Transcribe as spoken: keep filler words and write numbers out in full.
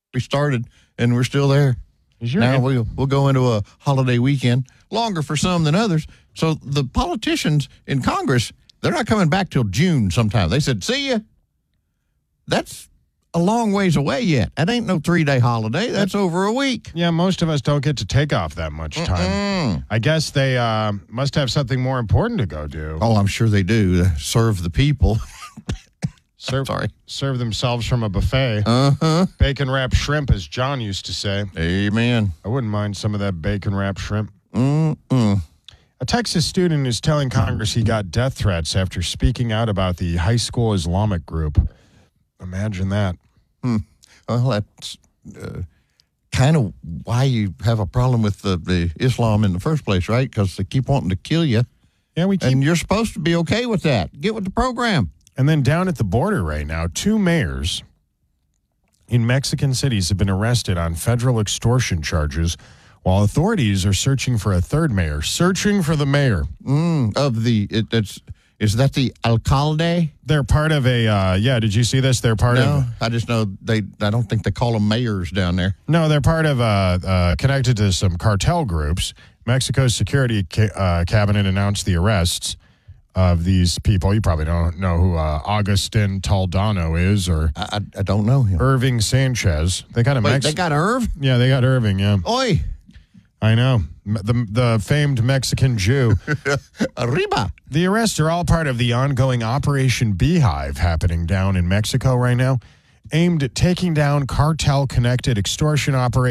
we started, and we're still there. Now in- we'll, we'll go into a holiday weekend, longer for some than others. So the politicians in Congress, they're not coming back till June sometime. They said, see ya. That's a long ways away yet. That ain't no three-day holiday. That's over a week. Yeah, most of us don't get to take off that much time. Mm-mm. I guess they uh, must have something more important to go do. Oh, I'm sure they do. Serve the people. Serve, Sorry. Serve themselves from a buffet. Uh-huh. Bacon-wrapped shrimp, as John used to say. Amen. I wouldn't mind some of that bacon-wrapped shrimp. Mm-mm. A Texas student is telling Congress he got death threats after speaking out about the high school Islamic group. Imagine that. Hmm. Well, that's uh, kind of why you have a problem with the, the Islam in the first place, right? Because they keep wanting to kill you. Yeah, we keep... And you're supposed to be okay with that. Get with the program. And then down at the border right now, two mayors in Mexican cities have been arrested on federal extortion charges, while authorities are searching for a third mayor. Searching for the mayor. Mm, of the... It, it's... Is that the alcalde? They're part of a, uh, yeah, did you see this? They're part no, of... I just know they, I don't think they call them mayors down there. No, they're part of, uh, uh, connected to some cartel groups. Mexico's security ca- uh, cabinet announced the arrests of these people. You probably don't know who uh, Agustin Toledano is, or... I, I don't know him. Irving Sanchez. They got a Wait, Mex- they got Irv? Yeah, they got Irving, yeah. Oi! I know. The the famed Mexican Jew. Arriba. The arrests are all part of the ongoing Operation Beehive happening down in Mexico right now, aimed at taking down cartel-connected extortion operations